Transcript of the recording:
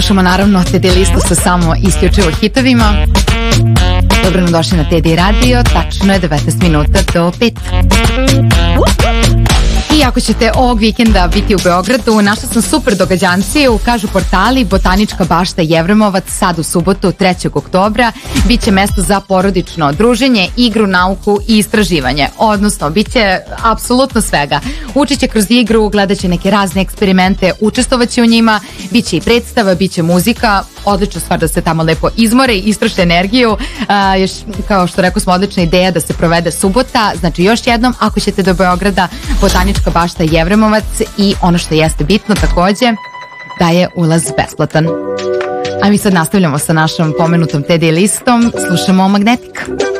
Slušamo naravno Teddy listu sa samo isključivo hitovima. Dobro nam došli na Teddy radio, tačno je 19 minuta do 5. I ako ćete ovog vikenda biti u Beogradu, našla sam super događanciju, kažu portali Botanička bašta Jevremovac, sad u subotu 3. oktobra, bit će mesto za porodično druženje, igru, nauku i istraživanje, odnosno bit će apsolutno svega. Učit će kroz igru, gledat će neke razne eksperimente, učestvovat će u njima, bit će i predstava, bit će muzika, odlična stvar da se tamo lepo izmore i istroše energiju. Još, kao što rekao smo, odlična ideja da se provede subota, znači još jednom, ako ćete do Beograda, Botanička bašta Jevremovac, i ono što jeste bitno takođe, da je ulaz besplatan. A mi sad nastavljamo sa našom pomenutom Teddy listom, slušamo Magnetic.